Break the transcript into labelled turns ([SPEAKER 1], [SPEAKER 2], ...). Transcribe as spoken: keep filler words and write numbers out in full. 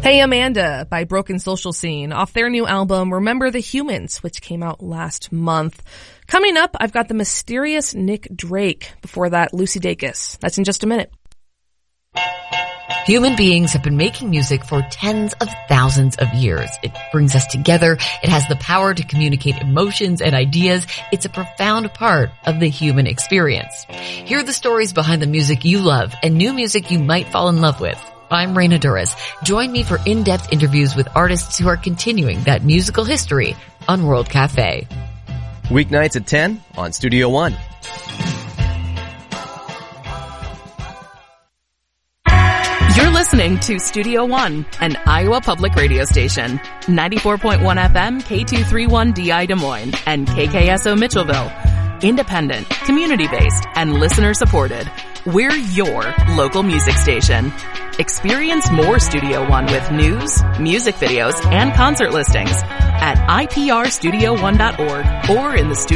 [SPEAKER 1] Hey Amanda by Broken Social Scene off their new album Remember the Humans, which came out last month. Coming up, I've got the mysterious Nick Drake. Before that, Lucy Dacus. That's in just a minute.
[SPEAKER 2] Human beings have been making music for tens of thousands of years. It brings us together. It has the power to communicate emotions and ideas. It's a profound part of the human experience. Hear the stories behind the music you love and new music you might fall in love with. I'm Raina Duras. Join me for in-depth interviews with artists who are continuing that musical history on World Cafe.
[SPEAKER 3] Weeknights at ten on Studio One.
[SPEAKER 4] You're listening to Studio One, an Iowa public radio station. ninety-four point one F M, K two thirty-one D I Des Moines, and K K S O Mitchellville. Independent, community-based, and listener-supported. We're your local music station. Experience more Studio One with news, music videos, and concert listings at I P R studio one dot org or in the studio